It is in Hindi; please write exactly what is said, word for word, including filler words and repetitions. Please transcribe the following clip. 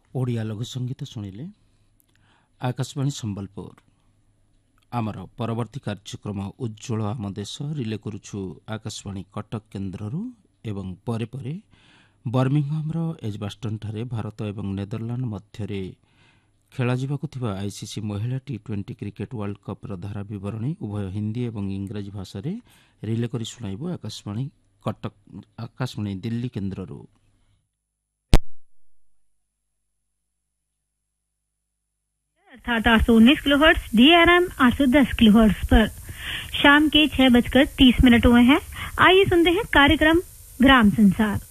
ओडिया लघु संगीत शुणिले आकाशवाणी संबलपुर आमर परवर्ती कार्यक्रम उज्ज्वल आम देश रिले करुछु आकाशवाणी कटक केन्द्ररू एवं परे परे बर्मिंगहाम एजबास्टन ठारे भारत एवं नेदरलैंड मध्य खेल आईसीसी महिला T twenty cricket world cup धारा बरणी उभय हिंदी एवं इंग्राजी भाषा रिले कर शुणाइबु आकाशवाणी कटक आकाशवाणी दिल्ली केन्द्ररू। अर्थात आठ सौ उन्नीस किलो हर्ट्ज डीआरएम आठ सौ दस किलो हर्ट्ज पर शाम के छह बजकर तीस मिनट हुए हैं। आइए सुनते हैं कार्यक्रम ग्राम संसार।